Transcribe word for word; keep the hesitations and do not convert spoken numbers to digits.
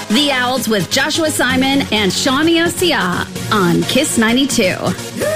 The Owls with Joshua Simon and Shawnee Osia on Kiss ninety-two.